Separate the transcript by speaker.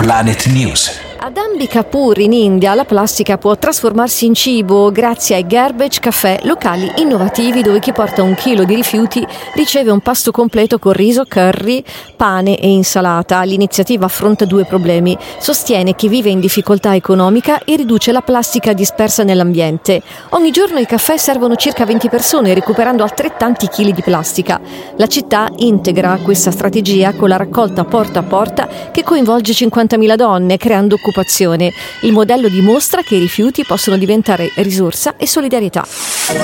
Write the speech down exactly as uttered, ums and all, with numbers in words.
Speaker 1: Planet News.
Speaker 2: Ad Ambikapur in India la plastica può trasformarsi in cibo grazie ai garbage caffè, locali innovativi dove chi porta un chilo di rifiuti riceve un pasto completo con riso, curry, pane e insalata. L'iniziativa affronta due problemi: sostiene chi vive in difficoltà economica e riduce la plastica dispersa nell'ambiente. Ogni giorno i caffè servono circa venti persone, recuperando altrettanti chili di plastica. La città integra questa strategia con la raccolta porta a porta che coinvolge cinquantamila donne, creando occupazione. Il modello dimostra che i rifiuti possono diventare risorsa e solidarietà.